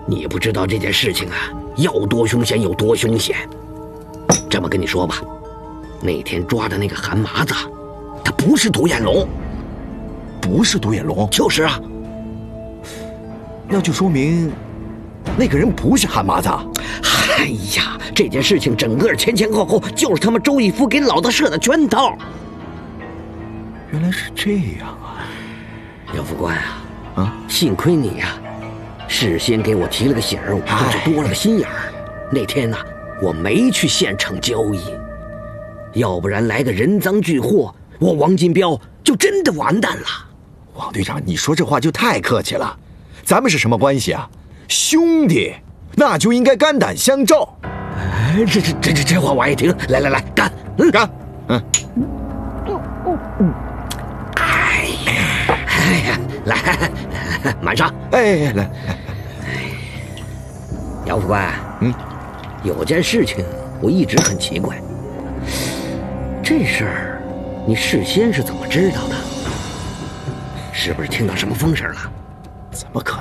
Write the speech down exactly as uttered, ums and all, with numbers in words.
你不知道这件事情啊，要多凶险有多凶险。这么跟你说吧，那天抓的那个韩麻子，他不是独眼龙。 不是独眼龙？ 就是啊。 那就说明，那个人不是韩麻子。 哎呀，这件事情整个前前后后就是他们周义夫给老大设的圈套。 原来是这样啊！ 姚副官啊， 啊， 幸亏你呀、啊，事先给我提了个醒儿，我就多了个心眼儿。那天呢、啊，我没去县城交易，要不然来个人赃俱获，我王金彪就真的完蛋了。 王队长，你说这话就太客气了。咱们是什么关系啊？兄弟，那就应该肝胆相照。 哎，这这这这这话我爱听。来来来，干，嗯， 干，嗯。 哎呀，哎呀，来，满上。 哎，来， 姚副官， 嗯， 有件事情我一直很奇怪，这事儿你事先是怎么知道的？是不是听到什么风声了？ 怎么可能？